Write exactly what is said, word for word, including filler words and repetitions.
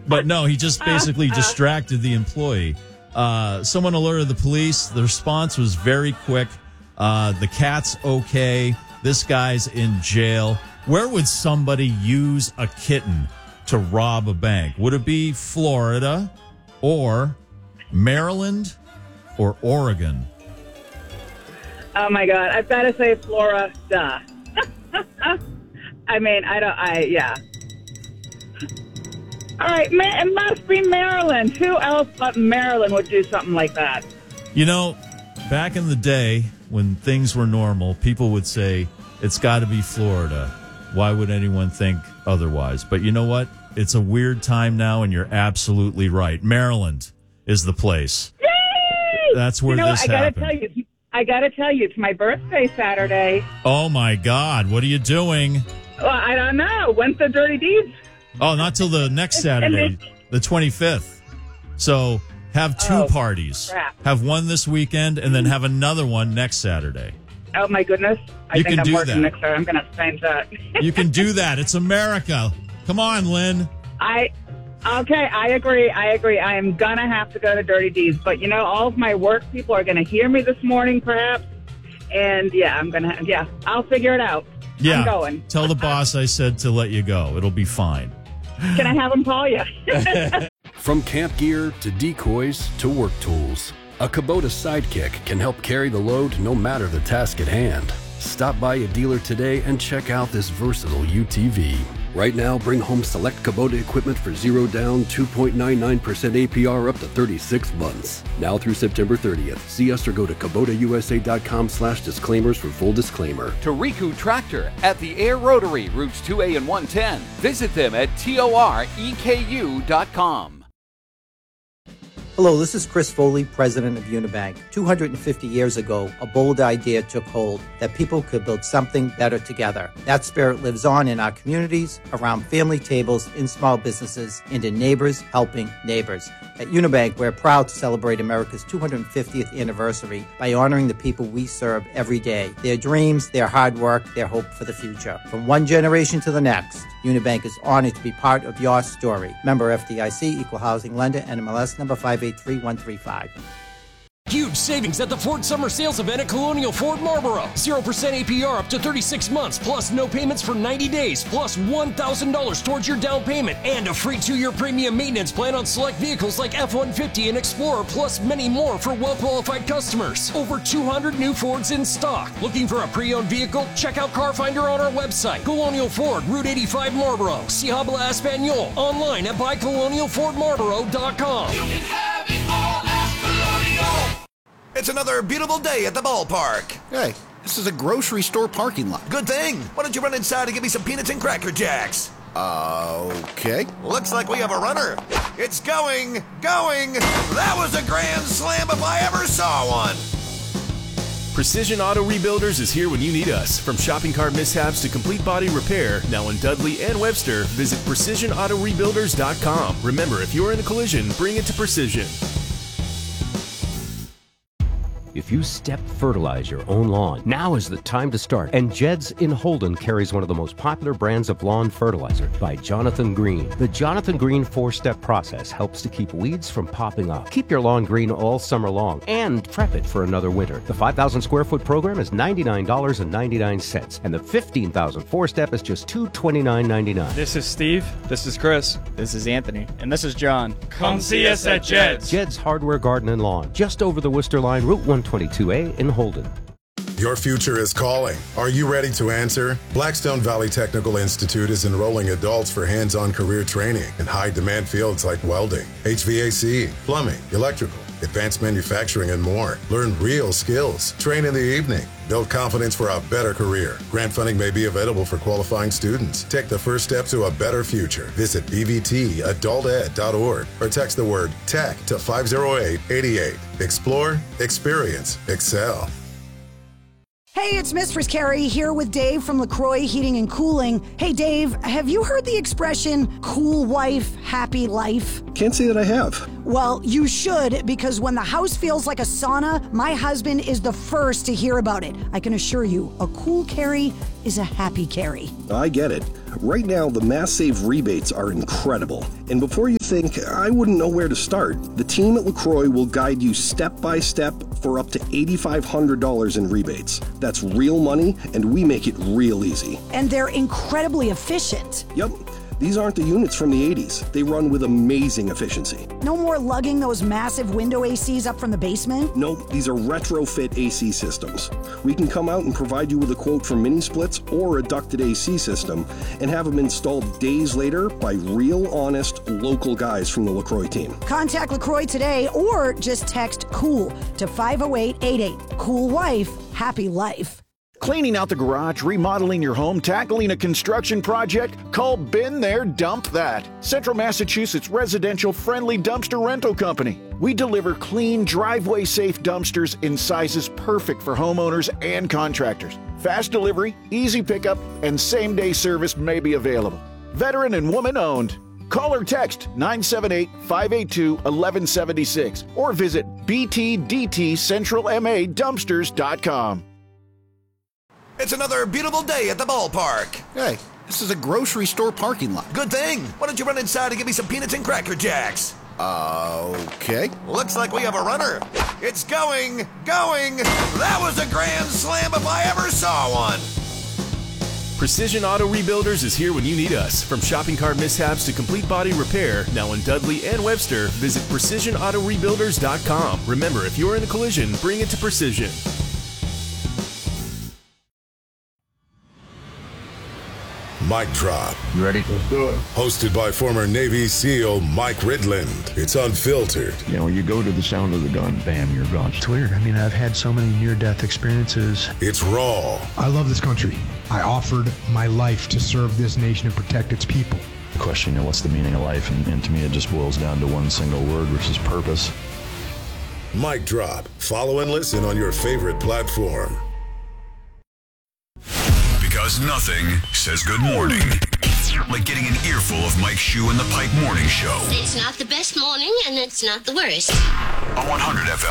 But no, he just basically distracted the employee. Uh, someone alerted the police. The response was very quick. Uh, the cat's okay. This guy's in jail. Where would somebody use a kitten to rob a bank? Would it be Florida or Maryland or Oregon? Oh, my God. I've got to say Florida. I mean, I don't, I, yeah. All right, it must be Maryland. Who else but Maryland would do something like that? You know, back in the day when things were normal, people would say, it's got to be Florida. Why would anyone think otherwise? But you know what? It's a weird time now, and you're absolutely right. Maryland is the place. Yay! That's where you know, this I gotta happened. Tell you, I got to tell you, it's my birthday Saturday. Oh, my God. What are you doing? Well, I don't know. When's the Dirty Deeds? Oh, not till the next Saturday, the twenty-fifth. So have two oh, parties. Crap. Have one this weekend and then have another one next Saturday. Oh, my goodness. I you think can I'm do working that. next Saturday. I'm going to change that. You can do that. It's America. Come on, Lynn. I... Okay, I agree. I agree. I am going to have to go to Dirty Deeds. But, you know, all of my work people are going to hear me this morning, perhaps. And, yeah, I'm going to... Yeah, I'll figure it out. Yeah. I'm going. Tell the boss I said to let you go. It'll be fine. Can I have him call you? From camp gear to decoys to work tools, a Kubota Sidekick can help carry the load no matter the task at hand. Stop by a dealer today and check out this versatile U T V. Right now, bring home select Kubota equipment for zero down, two point nine nine percent A P R up to thirty-six months. Now through September thirtieth. See us or go to Kubota U S A dot com slash disclaimers for full disclaimer. Toriku Tractor at the Air Rotary, routes two A and one ten. Visit them at toreku dot com. Hello, this is Chris Foley, president of Unibank. two hundred fifty years ago, a bold idea took hold that people could build something better together. That spirit lives on in our communities, around family tables, in small businesses, and in neighbors helping neighbors. At Unibank, we're proud to celebrate America's two hundred fiftieth anniversary by honoring the people we serve every day, their dreams, their hard work, their hope for the future. From one generation to the next, Unibank is honored to be part of your story. Member F D I C, Equal Housing Lender, N M L S number five eight three one three five. Huge savings at the Ford Summer Sales Event at Colonial Ford Marlboro. zero percent A P R up to thirty-six months, plus no payments for ninety days, plus one thousand dollars towards your down payment, and a free two-year premium maintenance plan on select vehicles like F one fifty and Explorer, plus many more for well-qualified customers. Over two hundred new Fords in stock. Looking for a pre-owned vehicle? Check out Car Finder on our website. Colonial Ford, Route eighty-five Marlboro. Si habla Espanol. Online at buy colonial ford marlboro dot com. You can have it all at Colonial. It's another beautiful day at the ballpark. Hey, this is a grocery store parking lot. Good thing. Why don't you run inside and give me some peanuts and Cracker Jacks? Uh, okay. Looks like we have a runner. It's going, going. That was a grand slam if I ever saw one. Precision Auto Rebuilders is here when you need us. From shopping cart mishaps to complete body repair, now in Dudley and Webster, visit precision auto rebuilders dot com. Remember, if you're in a collision, bring it to Precision. If you step fertilize your own lawn, now is the time to start. And Jed's in Holden carries one of the most popular brands of lawn fertilizer by Jonathan Green. The Jonathan Green four-step process helps to keep weeds from popping up. Keep your lawn green all summer long and prep it for another winter. The five thousand square foot program is ninety-nine dollars and ninety-nine cents, and the fifteen thousand four-step is just two hundred twenty-nine ninety-nine. This is Steve. This is Chris. This is Anthony. And this is John. Come see us at Jed's. Jed's Hardware, Garden and Lawn, just over the Worcester Line, Route one twenty-two A in Holden. Your future is calling. Are you ready to answer? Blackstone Valley Technical Institute is enrolling adults for hands-on career training in high-demand fields like welding, H V A C, plumbing, electrical, advanced manufacturing, and more. Learn real skills. Train in the evening. Build confidence for a better career. Grant funding may be available for qualifying students. Take the first step to a better future. Visit b v t adult ed dot org or text the word TECH to five oh eight eight eight. Explore, experience, excel. Hey, it's Mistress Carrie here with Dave from LaCroix Heating and Cooling. Hey, Dave, have you heard the expression, cool wife, happy life? Can't say that I have. Well, you should, because when the house feels like a sauna, my husband is the first to hear about it. I can assure you, a cool carry is a happy carry. I get it. Right now, the Mass Save rebates are incredible. And before you think, I wouldn't know where to start, the team at LaCroix will guide you step by step for up to eight thousand five hundred dollars in rebates. That's real money, and we make it real easy. And they're incredibly efficient. Yep. These aren't the units from the eighties. They run with amazing efficiency. No more lugging those massive window A Cs up from the basement? Nope, these are retrofit A C systems. We can come out and provide you with a quote for mini splits or a ducted A C system and have them installed days later by real, honest, local guys from the LaCroix team. Contact LaCroix today or just text COOL to five oh eight eight eight. Cool wife, happy life. Cleaning out the garage, remodeling your home, tackling a construction project? Call Been There, Dump That. Central Massachusetts residential friendly dumpster rental company. We deliver clean, driveway-safe dumpsters in sizes perfect for homeowners and contractors. Fast delivery, easy pickup, and same-day service may be available. Veteran and woman-owned. Call or text nine seven eight, five eight two, one one seven six or visit b t d t central m a dumpsters dot com. It's another beautiful day at the ballpark. Hey, this is a grocery store parking lot. Good thing. Why don't you run inside and give me some peanuts and Cracker Jacks? Okay. Looks like we have a runner. It's going, going. That was a grand slam if I ever saw one. Precision Auto Rebuilders is here when you need us. From shopping cart mishaps to complete body repair, now in Dudley and Webster, visit precision auto rebuilders dot com. Remember, if you're in a collision, bring it to Precision. Mic Drop. You ready? Let's do it. Hosted by former Navy SEAL Mike Ridland. It's unfiltered. You know, you go to the sound of the gun, bam, you're gone. It's weird. I mean, I've had so many near-death experiences. It's raw. I love this country. I offered my life to serve this nation and protect its people. The question, you know, what's the meaning of life? And, and to me, it just boils down to one single word, which is purpose. Mic Drop. Follow and listen on your favorite platform. Because nothing says good morning like getting an earful of Mike Shue and the Pike Morning Show. It's not the best morning, and it's not the worst. On one hundred F M.